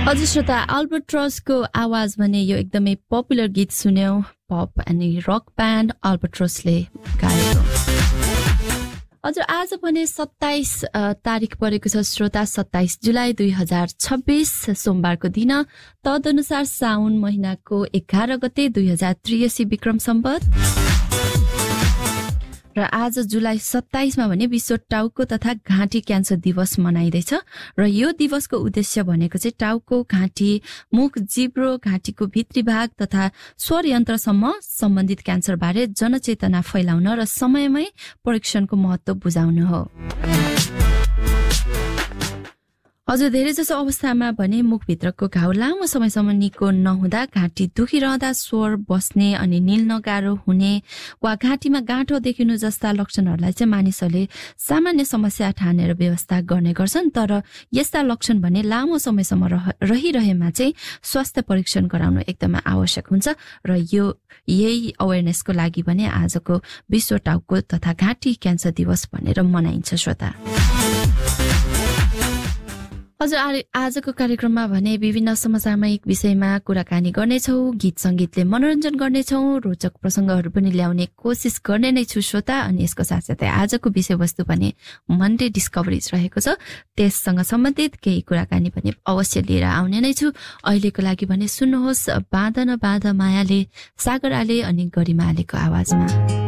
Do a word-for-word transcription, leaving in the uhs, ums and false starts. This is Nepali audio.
हजुर श्रोता, अल्बाट्रोसको आवाज भने यो एकदमै पपुलर गीत सुन्यौं। पप अनि रक ब्यान्ड अल्बाट्रोसले गाएको। हजुर, आज भने सत्ताइस तारिक परेको छ श्रोता, सत्ताइस जुलाई दुई हजार छब्बिस सोमबारको दिन। तदनुसार साउन महिनाको एघार गते दुई हजार त्रियासी विक्रम सम्वत। र आज जुलाई सत्ताइसमा भने विश्व टाउको तथा घाँटी क्यान्सर दिवस मनाइँदैछ। र यो दिवसको उद्देश्य भनेको चाहिँ टाउको, घाँटी, मुख, जिब्रो, घाँटीको भित्री भाग तथा स्वर यन्त्रसम्म सम्बन्धित क्यान्सरबारे जनचेतना फैलाउन र समयमै परीक्षणको महत्त्व बुझाउनु हो। हजुर, धेरै जसो अवस्थामा भने मुखभित्रको घाउ लामो समयसम्म निको नहुँदा, घाँटी दुखिरहँदा, स्वर बस्ने अनि निल्न गाह्रो हुने वा घाँटीमा गाँठो देखिनु जस्ता लक्षणहरूलाई चाहिँ मानिसहरूले सामान्य समस्या ठानेर व्यवस्था गर्ने गर्छन्। तर यस्ता लक्षण भने लामो समयसम्म रह रहिरहेमा चाहिँ स्वास्थ्य परीक्षण गराउनु एकदमै आवश्यक हुन्छ। र यो यही अवेरनेसको लागि भने आजको विश्व टाउको तथा घाँटी क्यान्सर दिवस भनेर मनाइन्छ श्रोता। हजुर, आजको कार्यक्रममा भने विभिन्न समसामयिक विषयमा कुराकानी गर्नेछौँ, गीत सङ्गीतले मनोरञ्जन गर्नेछौँ, रोचक प्रसङ्गहरू पनि ल्याउने कोसिस गर्ने नै छु श्रोता। अनि यसको साथसाथै आजको विषयवस्तु भने मन्डे डिस्कभरिज रहेको छ, त्यससँग सम्बन्धित केही कुराकानी पनि अवश्य लिएर आउने नै छु। अहिलेको लागि भने सुन्नुहोस् बाँध न बाँध मायाले, सागर आले अनि गरिमा आलेको आवाजमा।